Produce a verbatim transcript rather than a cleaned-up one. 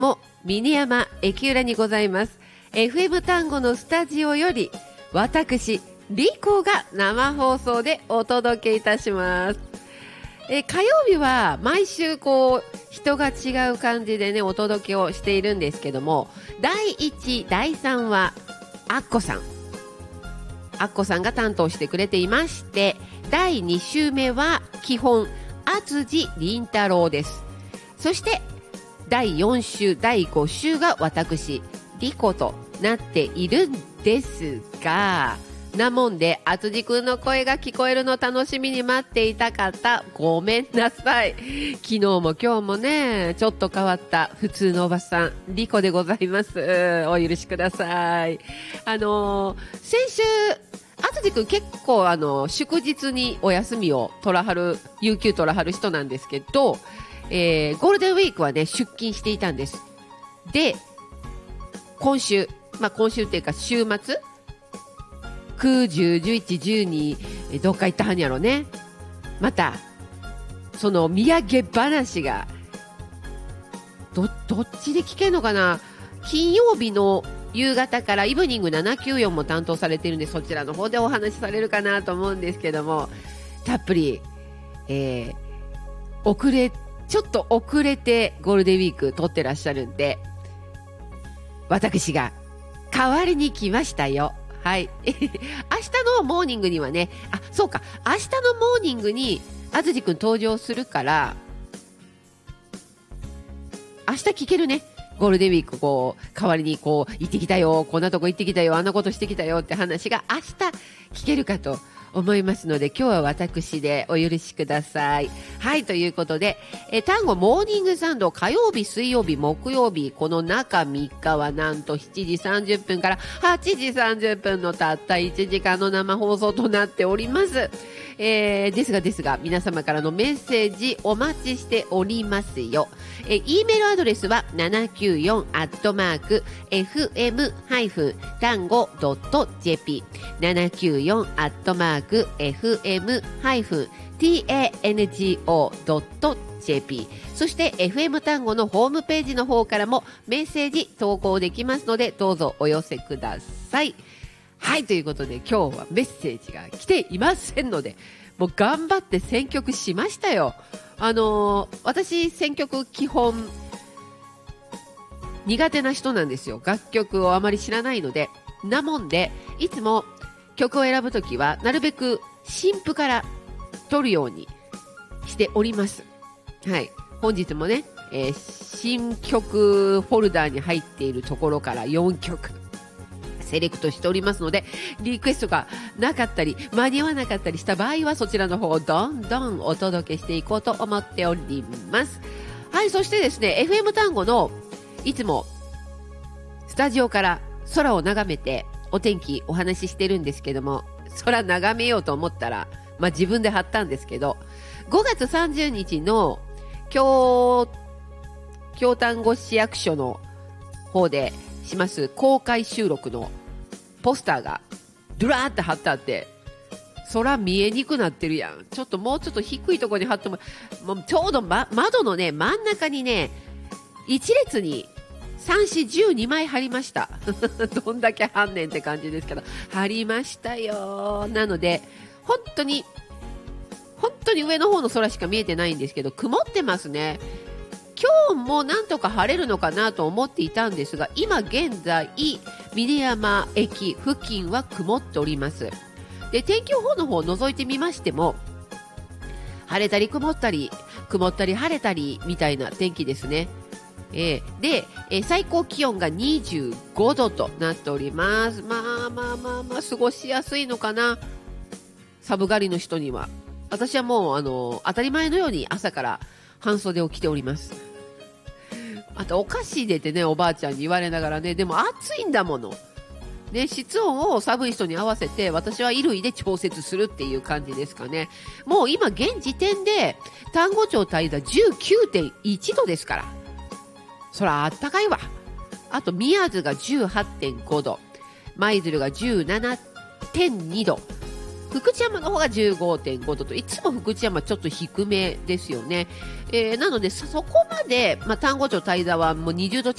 も峰山駅裏にございます エフエム 単語のスタジオより私リコが生放送でお届けいたします。え火曜日は毎週こう人が違う感じでねお届けをしているんですけども、だいいち、だいさんはアッコさんアッコさんが担当してくれていまして、だいに週目は基本厚地凛太郎です。そしてだいよん週だいご週が私リコとなっているんですが、なもんで厚地くんの声が聞こえるの楽しみに待っていた方ごめんなさい。昨日も今日もねちょっと変わった普通のおばさんリコでございます。お許しください。あのー、先週厚地くん結構あの祝日にお休みを取らはる有給取らはる人なんですけど、えー、ゴールデンウィークはね出勤していたんです。で今週、まあ、今週っていうか週末く、じゅう、じゅういち、じゅうにどっか行ったはんやろね。またその土産話が ど, どっちで聞けるのかな。金曜日の夕方からイブニングななきゅうよんも担当されているんで、そちらの方でお話しされるかなと思うんですけども、たっぷり、えー、遅れちょっと遅れてゴールデンウィーク撮ってらっしゃるんで、私が代わりに来ましたよ。はい明日のモーニングにはね、あ、そうか、明日のモーニングにあずじくん登場するから明日聞けるね。ゴールデンウィークこう代わりにこう行ってきたよ、こんなとこ行ってきたよ、あんなことしてきたよって話が明日聞けるかと思いますので、今日は私でお許しください。はい、ということでえ単語モーニングサンド、火曜日水曜日木曜日この中みっかはなんとしちじさんじゅっぷんからはちじさんじゅっぷんのたったいちじかんの生放送となっております。えー、ですがですが皆様からのメッセージお待ちしておりますよ。え E メールアドレスはななきゅうよんアットマーク エフエム 単語 ドット ジェーピー ななきゅうよんアットマーク エフエム 単語 ドット ジェーピー そして エフエム 単語のホームページの方からもメッセージ投稿できますので、どうぞお寄せください。はい、ということで今日はメッセージが来ていませんので、もう頑張って選曲しましたよ。あのー、私選曲基本苦手な人なんですよ。楽曲をあまり知らないので。なもんでいつも曲を選ぶときはなるべく新譜から取るようにしております。はい、本日もね、えー、新曲フォルダーに入っているところからよんきょくセレクトしておりますので、リクエストがなかったり間に合わなかったりした場合はそちらの方をどんどんお届けしていこうと思っております。はい、そしてですね エフエム 単語のいつもスタジオから空を眺めてお天気お話ししてるんですけども、空眺めようと思ったら、まあ、自分で貼ったんですけど、ごがつさんじゅうにちの京京丹後市役所の方でします公開収録のポスターがドゥラーって貼ってあって、空見えにくくなってるやん。ちょっともうちょっと低いところに貼っても、もうちょうど、ま、窓のね真ん中にね一列にさん、よん、じゅうにまい貼りましたどんだけ貼んねんって感じですけど、貼りましたよ。なので本当に本当に上の方の空しか見えてないんですけど、曇ってますね。今日もなんとか晴れるのかなと思っていたんですが、今現在峰山駅付近は曇っております。で天気予報の方を覗いてみましても、晴れたり曇ったり曇ったり晴れたりみたいな天気ですね。えー、で、えー、最高気温がにじゅうごどとなっております。まあまあまあまあ過ごしやすいのかな、寒がりの人には。私はもうあのー、当たり前のように朝から半袖を着ております。あとお菓子入れてね、おばあちゃんに言われながらね、でも暑いんだものね、室温を寒い人に合わせて私は衣類で調節するっていう感じですかね。もう今現時点で丹後町平 じゅうきゅうてんいちどですから、そらあったかいわ。あと宮津が じゅうはってんごど、舞鶴が じゅうななてんにど、福知山の方が じゅうごてんごどと、いつも福知山ちょっと低めですよね。えー、なのでそこまで、まあ、丹後町平はもうにじゅうど